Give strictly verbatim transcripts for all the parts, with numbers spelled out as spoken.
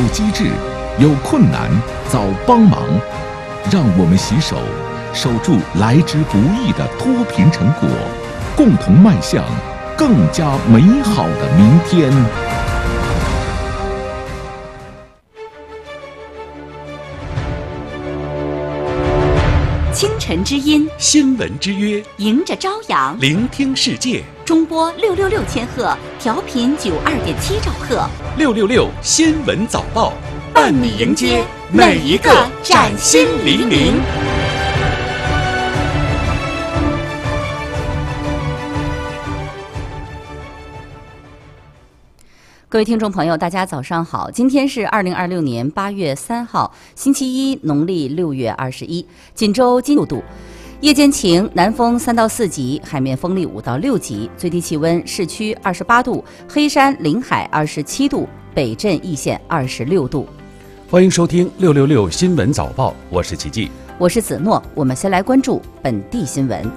机智，有困难早帮忙，让我们携手守住来之不易的脱贫成果，共同迈向更加美好的明天。 清晨之音， 新闻之约， 迎着朝阳， 聆听世界。 中波六六六千赫，调频九二点七兆赫。 六六六新闻早报，伴你迎接每一个崭新黎明。 各位听众朋友，大家早上好！今天是二零二六年八月三号，星期一，农历六月二十一。锦州今六度，夜间晴，南风三到四级，海面风力五到六级，最低气温市区二十八度，黑山临海二十七度，北镇易县二十六度。 欢迎收听六六六新闻早报，我是奇迹， 我是子诺。我们先来关注本地新闻。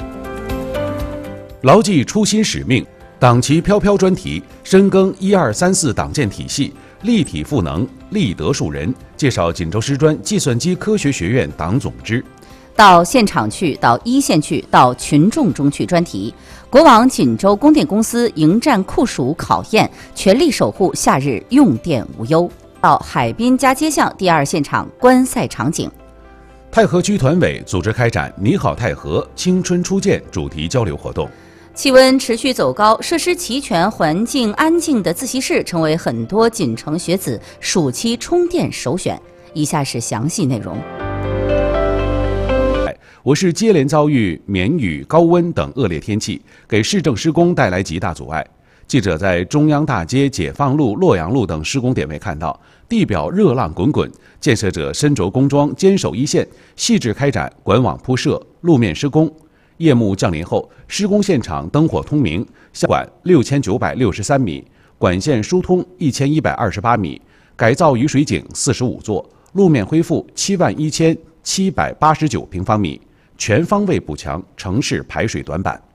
牢记初心使命。党旗飘飘专题深耕一二三四党建体系，立体赋能，立德树人。介绍锦州师专计算机科学学院党总支。 到现场去，到一线去，到群众中去专题。国网锦州供电公司迎战酷暑考验，全力守护夏日用电无忧。到海滨佳街巷第二现场观赛场景。 太和区团委组织开展你好太和青春初见主题交流活动。 气温持续走高，设施齐全、环境安静的自习室成为很多锦城学子暑期充电首选。以下是详细内容。 我市接连遭遇绵雨、高温等恶劣天气，给市政施工带来极大阻碍。记者在中央大街、解放路、洛阳路等施工点位看到，地表热浪滚滚，建设者身着工装，坚守一线，细致开展管网铺设、路面施工。夜幕降临后，施工现场灯火通明，下管六千九百六十三米，管线疏通一千一百二十八米，改造雨水井四十五座，路面恢复七万一千七百八十九平方米，全方位补强城市排水短板。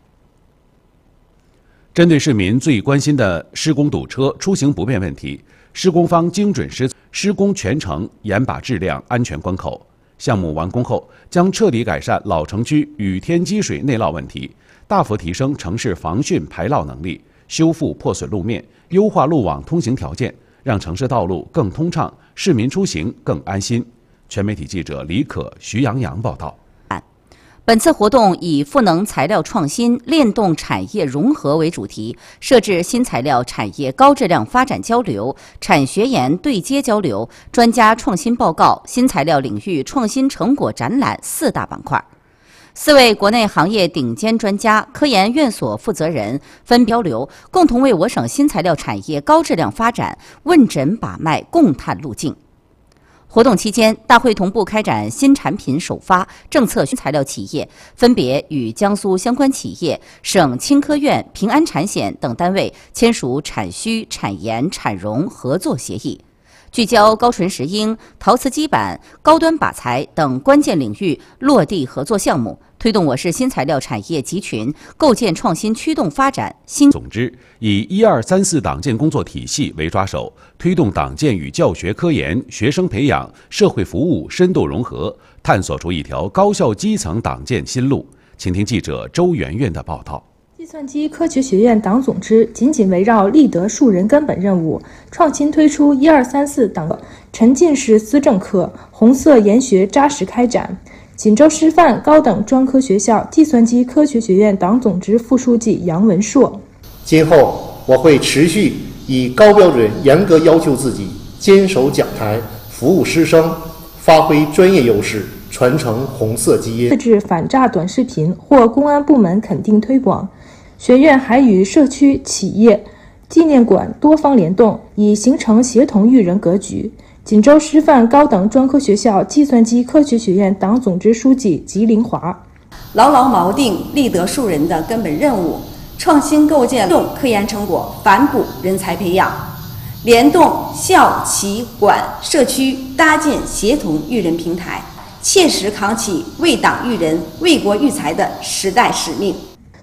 针对市民最关心的施工堵车、出行不便问题，施工方精准施施工全程严把质量、安全关口。项目完工后，将彻底改善老城区雨天积水内涝问题，大幅提升城市防汛排涝能力，修复破损路面，优化路网通行条件，让城市道路更通畅，市民出行更安心。全媒体记者李可、徐洋洋报道。 本次活动以赋能材料创新、链动产业融合为主题，设置新材料产业高质量发展交流、产学研对接交流、专家创新报告、新材料领域创新成果展览四大板块。四位国内行业顶尖专家、科研院所负责人分别交流，共同为我省新材料产业高质量发展问诊把脉，共探路径。活动期间，大会同步开展新产品首发、政策新材料企业分别与江苏相关企业、省青科院、平安产险等单位签署产需、产研、产融合作协议，聚焦高纯石英、陶瓷基板、高端靶材等关键领域落地合作项目，推动我市新材料产业集群构建创新驱动发展新。 总之，以一二三四党建工作体系为抓手，推动党建与教学科研、学生培养、社会服务深度融合，探索出一条高效基层党建新路。请听记者周媛媛的报道。 计算机科学学院党总支紧紧围绕立德树人根本任务，创新推出一二三四党沉浸式思政课，红色研学扎实开展。锦州师范高等专科学校计算机科学学院党总支副书记杨文硕： 今后我会持续以高标准严格要求自己，坚守讲台，服务师生，发挥专业优势，传承红色基因。 自制反诈短视频获公安部门肯定推广。学院还与社区、企业、纪念馆多方联动，以形成协同育人格局。锦州师范高等专科学校计算机科学学院党总支书记吉林华： 牢牢锚定立德树人的根本任务，创新构建用科研成果，反哺人才培养，联动校、企、管、社区，搭建协同育人平台，切实扛起为党育人、为国育才的时代使命。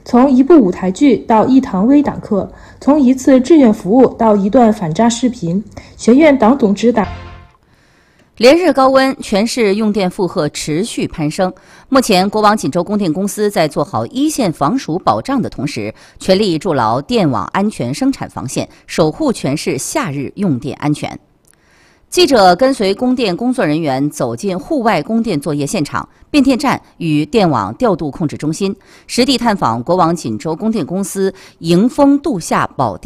从一部舞台剧到一堂微党课，从一次志愿服务到一段反诈视频，学院党总支打。 连日高温，全市用电负荷持续攀升。目前，国网锦州供电公司在做好一线防暑保障的同时，全力筑牢电网安全生产防线，守护全市夏日用电安全。记者跟随供电工作人员走进户外供电作业现场、变电站与电网调度控制中心，实地探访国网锦州供电公司迎风度夏保电